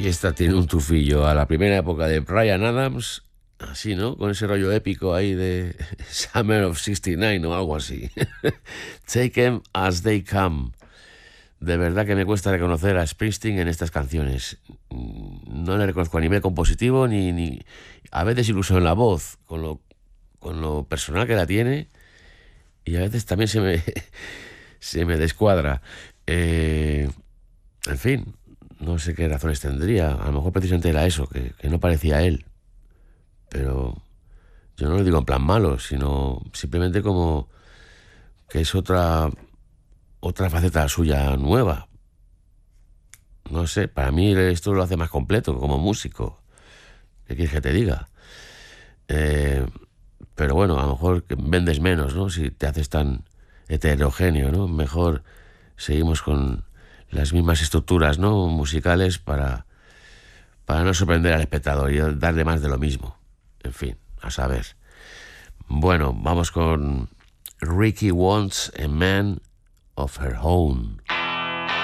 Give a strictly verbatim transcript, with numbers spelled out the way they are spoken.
Y esta tiene un tufillo a la primera época de Bryan Adams, así, ¿no? Con ese rollo épico ahí de Summer of sesenta y nueve o algo así. Take 'em as they come. De verdad que me cuesta reconocer a Springsteen en estas canciones. No le reconozco a nivel compositivo ni, ni a veces incluso en la voz, con lo, con lo personal que la tiene, y a veces también se me, se me descuadra. Eh, en fin, no sé qué razones tendría. A lo mejor precisamente era eso, que, que no parecía él. Pero yo no lo digo en plan malo, sino simplemente como que es otra... otra faceta suya nueva. No sé, para mí esto lo hace más completo como músico. ¿Qué quieres que te diga? Eh, pero bueno, a lo mejor vendes menos, ¿no? Si te haces tan heterogéneo, ¿no? Mejor seguimos con las mismas estructuras, ¿no? Musicales para, para no sorprender al espectador y darle más de lo mismo. En fin, a saber. Bueno, vamos con Ricky Wants a Man of Her Own.